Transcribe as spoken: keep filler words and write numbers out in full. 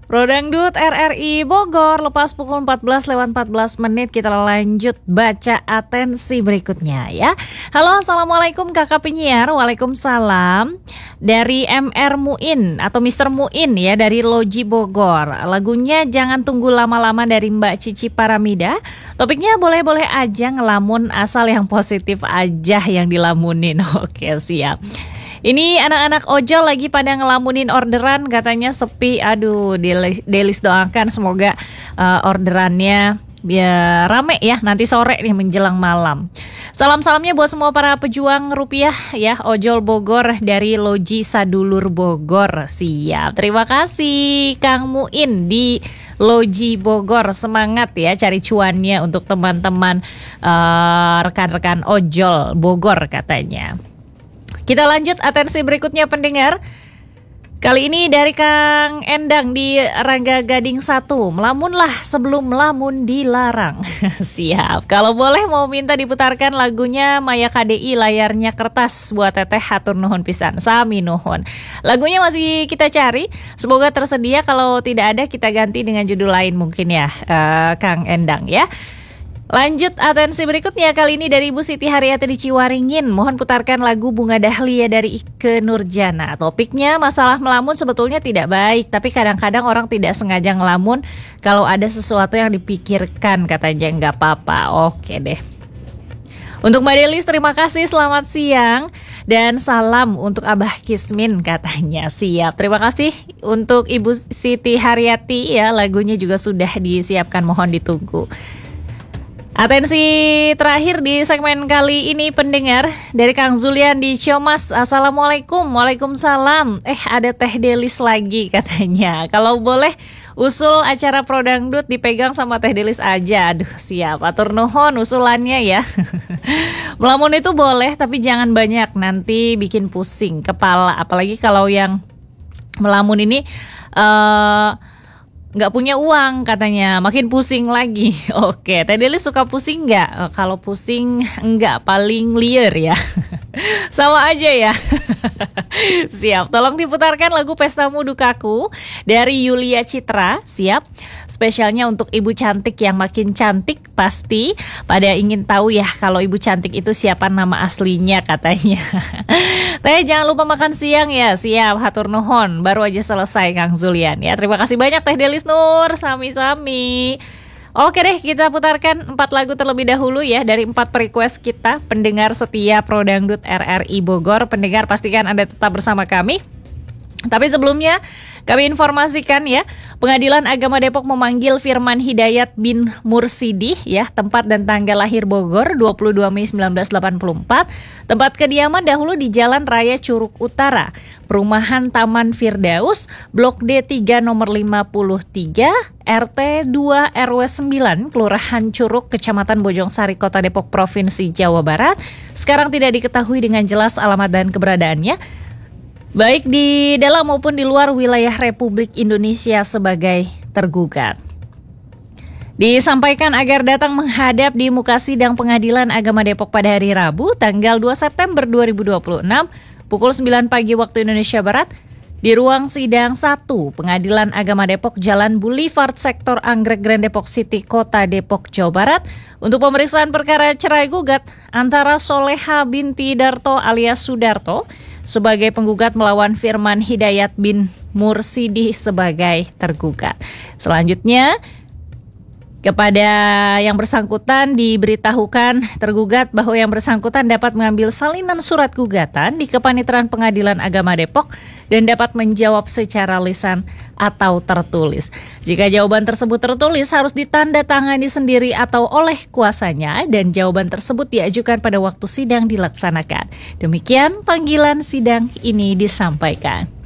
Rodangdut R R I Bogor, lepas pukul empat belas lewat empat belas menit, kita lanjut baca atensi berikutnya ya. Halo, Assalamualaikum kakak penyiar. Waalaikumsalam. Dari M R Muin atau Mister Muin ya, dari Loji Bogor. Lagunya Jangan Tunggu Lama-Lama dari Mbak Cici Paramida. Topiknya boleh-boleh aja ngelamun, asal yang positif aja yang dilamunin. Oke, siap. Ini anak-anak ojol lagi pada ngelamunin orderan, katanya sepi. Aduh, Delis, Delis doakan semoga uh, orderannya biar rame ya nanti sore nih menjelang malam. Salam-salamnya buat semua para pejuang rupiah ya, ojol Bogor dari Loji Sadulur Bogor. Siap. Terima kasih Kang Muin di Loji Bogor, semangat ya cari cuannya untuk teman-teman uh, rekan-rekan ojol Bogor katanya. Kita lanjut atensi berikutnya pendengar. Kali ini dari Kang Endang di Rangga Gading satu. Melamunlah sebelum melamun dilarang. Siap. Kalau boleh mau minta diputarkan lagunya Maya K D I Layarnya Kertas buat Teteh hatur nuhun pisan. Sami nuhun. Lagunya masih kita cari. Semoga tersedia, kalau tidak ada kita ganti dengan judul lain mungkin ya, uh, Kang Endang ya. Lanjut atensi berikutnya, kali ini dari Ibu Siti Haryati di Ciwaringin. Mohon putarkan lagu Bunga Dahlia dari Ike Nurjana. Topiknya masalah melamun sebetulnya tidak baik, tapi kadang-kadang orang tidak sengaja ngelamun kalau ada sesuatu yang dipikirkan, katanya nggak apa-apa. Oke deh. Untuk Mbak Delis terima kasih, selamat siang. Dan salam untuk Abah Kismin katanya. Siap, terima kasih untuk Ibu Siti Haryati ya. Lagunya juga sudah disiapkan, mohon ditunggu. Atensi terakhir di segmen kali ini pendengar, dari Kang Zulian di Ciomas. Assalamualaikum. Waalaikumsalam. Eh ada Teh Delis lagi katanya. Kalau boleh usul acara Prodangdut dipegang sama Teh Delis aja. Aduh siap, atur nuhun usulannya ya. Melamun itu boleh tapi jangan banyak, nanti bikin pusing kepala. Apalagi kalau yang melamun ini uh, nggak punya uang katanya, makin pusing lagi. Oke, Teh Delis suka pusing nggak? Kalau pusing enggak, paling liar ya. Sama aja ya. Siap, tolong diputarkan lagu Pestamu Dukaku dari Yulia Citra. Siap, spesialnya untuk ibu cantik yang makin cantik. Pasti pada ingin tahu ya kalau ibu cantik itu siapa nama aslinya katanya. Teh jangan lupa makan siang ya. Siap, hatur nuhun. Baru aja selesai Kang Zulian ya. Terima kasih banyak Teh Delis Nur, sami-sami. Oke deh, kita putarkan empat lagu terlebih dahulu ya dari empat request kita pendengar setia Prodangdut R R I Bogor. Pendengar pastikan Anda tetap bersama kami. Tapi sebelumnya kami informasikan ya, Pengadilan Agama Depok memanggil Firman Hidayat bin Mursidi ya, tempat dan tanggal lahir Bogor dua puluh dua Mei seribu sembilan ratus delapan puluh empat, tempat kediaman dahulu di Jalan Raya Curug Utara, Perumahan Taman Firdaus, Blok D tiga nomor lima puluh tiga, R T dua R W sembilan, Kelurahan Curug, Kecamatan Bojongsari, Kota Depok, Provinsi Jawa Barat. Sekarang tidak diketahui dengan jelas alamat dan keberadaannya, baik di dalam maupun di luar wilayah Republik Indonesia sebagai tergugat. Disampaikan agar datang menghadap di muka sidang Pengadilan Agama Depok pada hari Rabu, tanggal dua September dua ribu dua puluh enam, pukul sembilan pagi waktu Indonesia Barat, di ruang sidang satu Pengadilan Agama Depok, Jalan Boulevard, Sektor Anggrek Grand Depok City, Kota Depok, Jawa Barat, untuk pemeriksaan perkara cerai gugat antara Soleha binti Darto alias Sudarto sebagai penggugat melawan Firman Hidayat bin Mursidi sebagai tergugat. Selanjutnya, kepada yang bersangkutan diberitahukan tergugat bahwa yang bersangkutan dapat mengambil salinan surat gugatan di Kepanitiaan Pengadilan Agama Depok dan dapat menjawab secara lisan atau tertulis. Jika jawaban tersebut tertulis harus ditandatangani sendiri atau oleh kuasanya dan jawaban tersebut diajukan pada waktu sidang dilaksanakan. Demikian panggilan sidang ini disampaikan.